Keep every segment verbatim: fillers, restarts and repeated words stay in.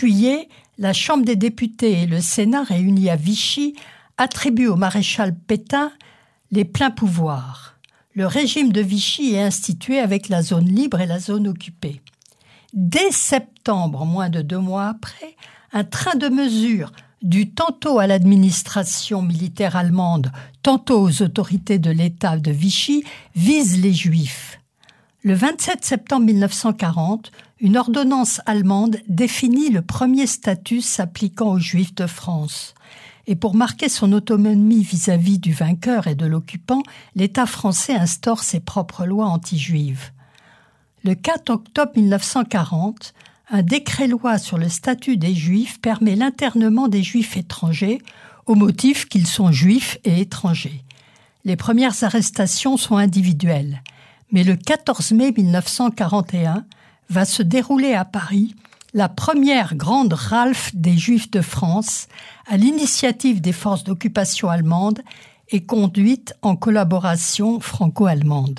juillet, la Chambre des députés et le Sénat réunis à Vichy attribuent au maréchal Pétain les pleins pouvoirs. Le régime de Vichy est institué avec la zone libre et la zone occupée. Dès septembre, moins de deux mois après, un train de mesures dû tantôt à l'administration militaire allemande, tantôt aux autorités de l'État de Vichy, vise les Juifs. Le vingt-sept septembre mille neuf cent quarante, une ordonnance allemande définit le premier statut s'appliquant aux Juifs de France. Et pour marquer son autonomie vis-à-vis du vainqueur et de l'occupant, l'État français instaure ses propres lois anti-juives. Le quatre octobre mille neuf cent quarante, un décret-loi sur le statut des Juifs permet l'internement des Juifs étrangers au motif qu'ils sont Juifs et étrangers. Les premières arrestations sont individuelles, mais le quatorze mai mille neuf cent quarante et un va se dérouler à Paris la première grande ralphe des Juifs de France à l'initiative des forces d'occupation allemandes et conduite en collaboration franco-allemande.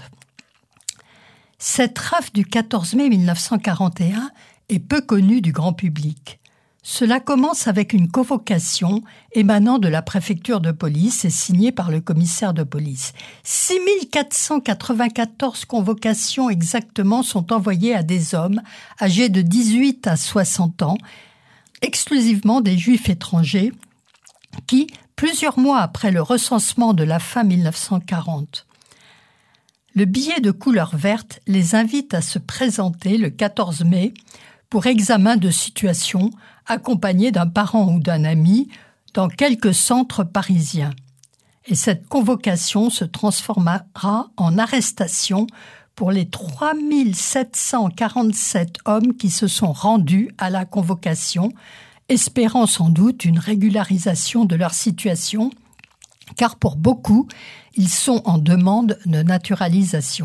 Cette rafle du quatorze mai mille neuf cent quarante et un est peu connue du grand public. Cela commence avec une convocation émanant de la préfecture de police et signée par le commissaire de police. six mille quatre cent quatre-vingt-quatorze convocations exactement sont envoyées à des hommes âgés de dix-huit à soixante ans, exclusivement des Juifs étrangers, qui, plusieurs mois après le recensement de la fin mille neuf cent quarante, le billet de couleur verte les invite à se présenter le quatorze mai pour examen de situation, accompagné d'un parent ou d'un ami, dans quelques centres parisiens. Et cette convocation se transformera en arrestation pour les trois mille sept cent quarante-sept hommes qui se sont rendus à la convocation, espérant sans doute une régularisation de leur situation, car pour beaucoup, ils sont en demande de naturalisation.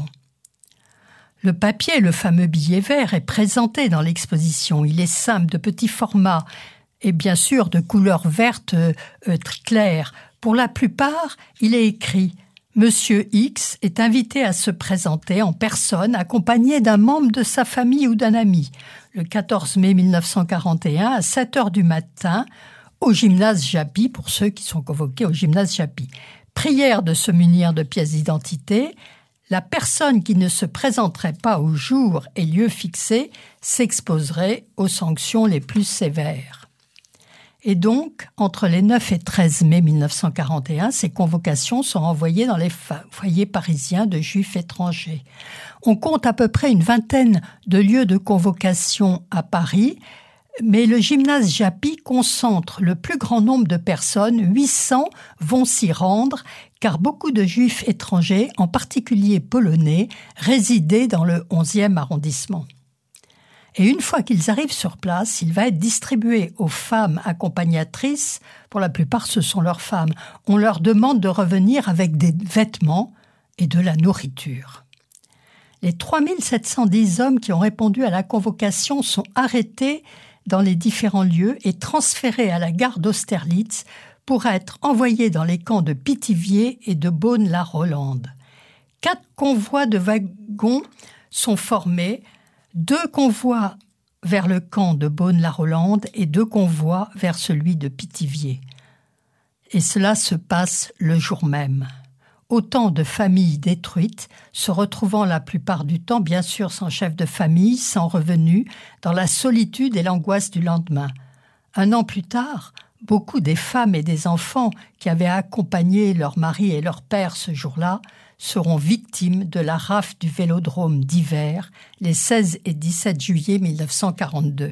Le papier, le fameux billet vert, est présenté dans l'exposition. Il est simple, de petit format et bien sûr de couleur verte euh, très claire. Pour la plupart, il est écrit « Monsieur X est invité à se présenter en personne accompagné d'un membre de sa famille ou d'un ami. Le quatorze mai mille neuf cent quarante et un, à sept heures du matin, au gymnase Japy, pour ceux qui sont convoqués au gymnase Japy. Prière de se munir de pièces d'identité. La personne qui ne se présenterait pas au jour et lieu fixé s'exposerait aux sanctions les plus sévères. Et donc, entre les neuf et treize mai mille neuf cent quarante et un, ces convocations sont envoyées dans les foyers parisiens de Juifs étrangers. On compte à peu près une vingtaine de lieux de convocation à Paris, mais le gymnase Japy concentre le plus grand nombre de personnes, huit cents vont s'y rendre, car beaucoup de Juifs étrangers, en particulier polonais, résidaient dans le onzième arrondissement. Et une fois qu'ils arrivent sur place, il va être distribué aux femmes accompagnatrices, pour la plupart ce sont leurs femmes. On leur demande de revenir avec des vêtements et de la nourriture. Les trois mille sept cent dix hommes qui ont répondu à la convocation sont arrêtés dans les différents lieux et transférés à la gare d'Austerlitz pour être envoyés dans les camps de Pithiviers et de Beaune-la-Rolande. Quatre convois de wagons sont formés, deux convois vers le camp de Beaune-la-Rolande et deux convois vers celui de Pithiviers. Et cela se passe le jour même. Autant de familles détruites, se retrouvant la plupart du temps, bien sûr, sans chef de famille, sans revenus, dans la solitude et l'angoisse du lendemain. Un an plus tard, beaucoup des femmes et des enfants qui avaient accompagné leur mari et leur père ce jour-là seront victimes de la rafle du Vélodrome d'hiver, les seize et dix-sept juillet mille neuf cent quarante-deux.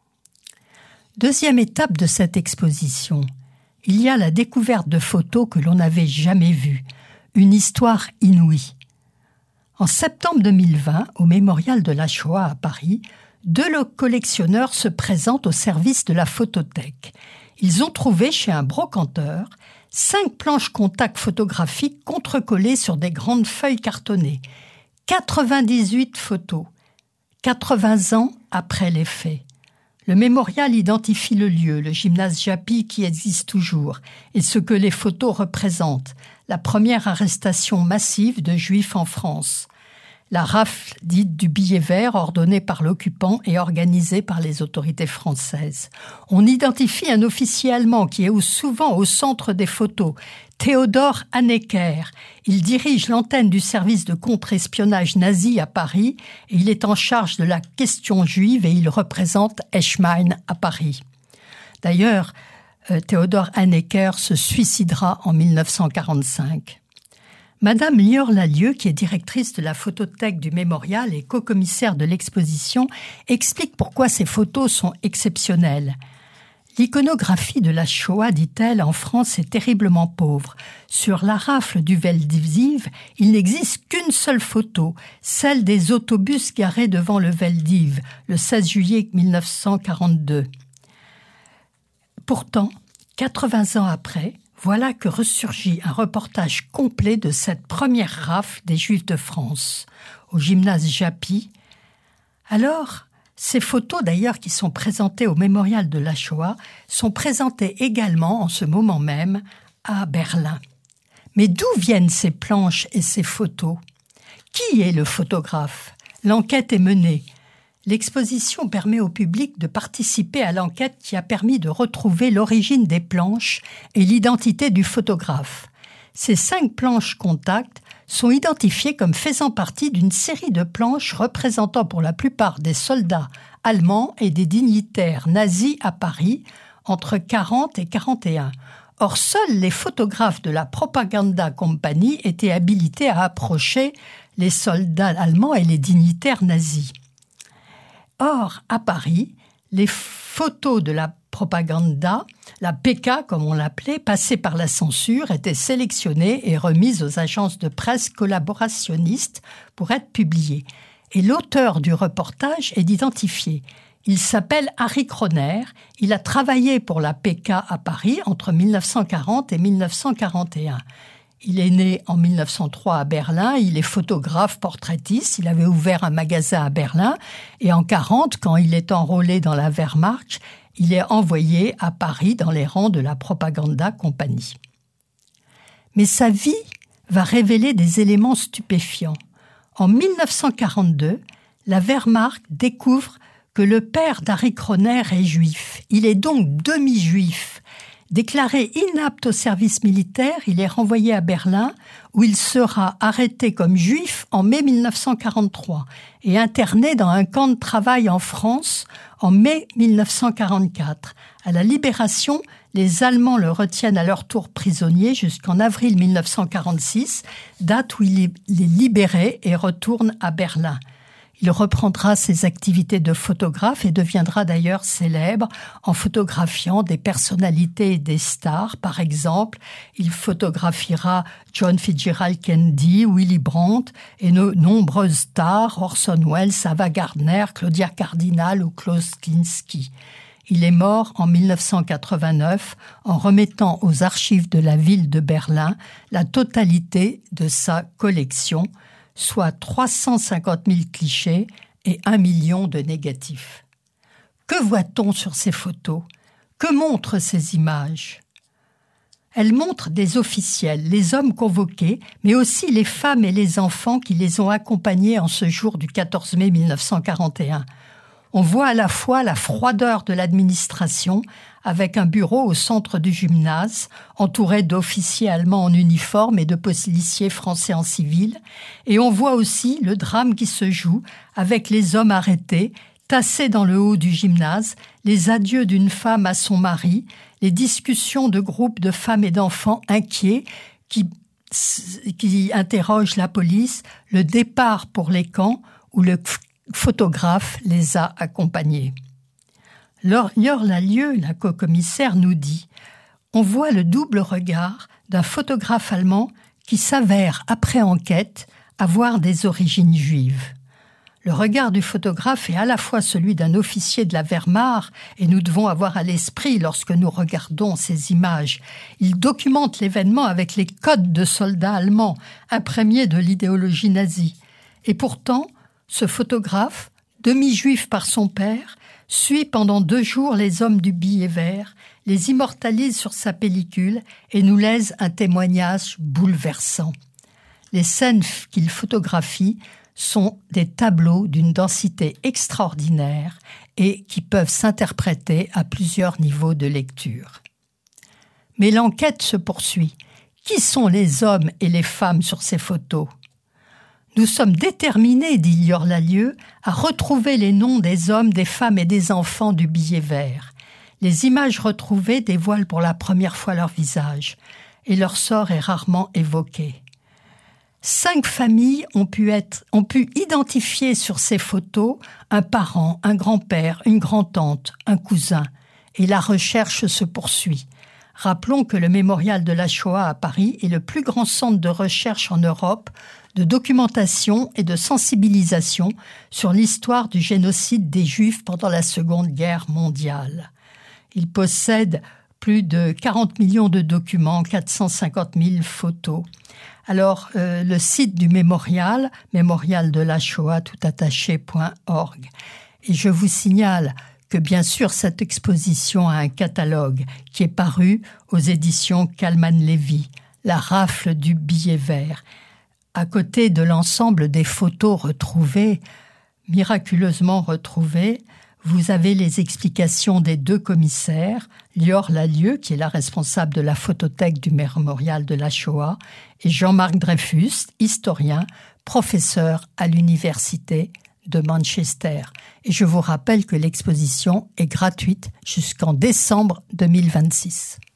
Deuxième étape de cette exposition, il y a la découverte de photos que l'on n'avait jamais vues. Une histoire inouïe. En septembre deux mille vingt, au Mémorial de la Shoah à Paris, deux collectionneurs se présentent au service de la photothèque. Ils ont trouvé chez un brocanteur cinq planches contact photographiques contrecollées sur des grandes feuilles cartonnées. quatre-vingt-dix-huit photos, quatre-vingts ans après les faits. Le mémorial identifie le lieu, le gymnase Japy qui existe toujours, et ce que les photos représentent, la première arrestation massive de Juifs en France. la rafle dite du billet vert ordonnée par l'occupant et organisée par les autorités françaises. On identifie un officier allemand qui est souvent au centre des photos, Theodor Hanecker. Il dirige l'antenne du service de contre-espionnage nazi à Paris et il est en charge de la question juive et il représente Eschmein à Paris. D'ailleurs, euh, Theodor Hanecker se suicidera en mille neuf cent quarante-cinq. Madame Lior-Lalieu, qui est directrice de la photothèque du mémorial et co-commissaire de l'exposition, explique pourquoi ces photos sont exceptionnelles. L'iconographie de la Shoah, dit-elle, en France est terriblement pauvre. Sur la rafle du Veldiv, il n'existe qu'une seule photo, celle des autobus garés devant le Veldiv, le seize juillet mille neuf cent quarante-deux. Pourtant, quatre-vingts ans après, voilà que ressurgit un reportage complet de cette première rafle des Juifs de France, au gymnase Japy. Alors, ces photos d'ailleurs qui sont présentées au mémorial de la Shoah sont présentées également en ce moment même à Berlin. Mais d'où viennent ces planches et ces photos ? Qui est le photographe ? L'enquête est menée. L'exposition permet au public de participer à l'enquête qui a permis de retrouver l'origine des planches et l'identité du photographe. Ces cinq planches contacts sont identifiées comme faisant partie d'une série de planches représentant pour la plupart des soldats allemands et des dignitaires nazis à Paris entre quarante et quarante et un. Or, seuls les photographes de la Propaganda Company étaient habilités à approcher les soldats allemands et les dignitaires nazis. Or, à Paris, les photos de la propaganda, la P K comme on l'appelait, passées par la censure, étaient sélectionnées et remises aux agences de presse collaborationnistes pour être publiées. Et l'auteur du reportage est identifié. Il s'appelle Harry Kroner. Il a travaillé pour la P K à Paris entre mille neuf cent quarante et mille neuf cent quarante et un. Il est né en mille neuf cent trois à Berlin, il est photographe portraitiste, il avait ouvert un magasin à Berlin et en quarante, quand il est enrôlé dans la Wehrmacht, il est envoyé à Paris dans les rangs de la Propaganda Company. Mais sa vie va révéler des éléments stupéfiants. En mille neuf cent quarante-deux, la Wehrmacht découvre que le père d'Harry Kroner est juif. Il est donc demi-juif. Déclaré inapte au service militaire, il est renvoyé à Berlin où il sera arrêté comme juif en mai mille neuf cent quarante-trois et interné dans un camp de travail en France en mai mille neuf cent quarante-quatre. À la Libération, les Allemands le retiennent à leur tour prisonnier jusqu'en avril mille neuf cent quarante-six, date où il est libéré et retourne à Berlin. Il reprendra ses activités de photographe et deviendra d'ailleurs célèbre en photographiant des personnalités et des stars. Par exemple, il photographiera John Fitzgerald Kennedy, Willy Brandt et de nombreuses stars, Orson Welles, Ava Gardner, Claudia Cardinal ou Klaus Kinski. Il est mort en mille neuf cent quatre-vingt-neuf en remettant aux archives de la ville de Berlin la totalité de sa collection, soit trois cent cinquante mille clichés et un million de négatifs. Que voit-on sur ces photos ? Que montrent ces images ? Elles montrent des officiels, les hommes convoqués, mais aussi les femmes et les enfants qui les ont accompagnés en ce jour du quatorze mai mille neuf cent quarante et un. On voit à la fois la froideur de l'administration, avec un bureau au centre du gymnase, entouré d'officiers allemands en uniforme et de policiers français en civil, et on voit aussi le drame qui se joue avec les hommes arrêtés, tassés dans le haut du gymnase, les adieux d'une femme à son mari, les discussions de groupes de femmes et d'enfants inquiets qui, qui interrogent la police, le départ pour les camps où le photographe les a accompagnés. Lior-Lalieu, la co-commissaire, nous dit « On voit le double regard d'un photographe allemand qui s'avère, après enquête, avoir des origines juives. Le regard du photographe est à la fois celui d'un officier de la Wehrmacht, et nous devons avoir à l'esprit lorsque nous regardons ces images. Il documente l'événement avec les codes de soldats allemands, imprégnés de l'idéologie nazie. Et pourtant, ce photographe, demi-juif par son père, suit pendant deux jours les hommes du billet vert, les immortalise sur sa pellicule et nous laisse un témoignage bouleversant. Les scènes qu'il photographie sont des tableaux d'une densité extraordinaire et qui peuvent s'interpréter à plusieurs niveaux de lecture. Mais l'enquête se poursuit. Qui sont les hommes et les femmes sur ces photos ? Nous sommes déterminés, dit Lior Lalieu, à retrouver les noms des hommes, des femmes et des enfants du billet vert. Les images retrouvées dévoilent pour la première fois leur visage, et leur sort est rarement évoqué. Cinq familles ont pu être, ont pu identifier sur ces photos un parent, un grand-père, une grand-tante, un cousin, et la recherche se poursuit. Rappelons que le Mémorial de la Shoah à Paris est le plus grand centre de recherche en Europe, de documentation et de sensibilisation sur l'histoire du génocide des Juifs pendant la Seconde Guerre mondiale. Il possède plus de quarante millions de documents, quatre cent cinquante mille photos. Alors, euh, le site du mémorial, mémorial de la Shoah tout attaché point org. Et je vous signale que bien sûr cette exposition a un catalogue qui est paru aux éditions Kalman-Levy, La rafle du billet vert. À côté de l'ensemble des photos retrouvées, miraculeusement retrouvées, vous avez les explications des deux commissaires, Lior Lalieu, qui est la responsable de la photothèque du mémorial de la Shoah, et Jean-Marc Dreyfus, historien, professeur à l'université de Manchester. Et je vous rappelle que l'exposition est gratuite jusqu'en décembre deux mille vingt-six.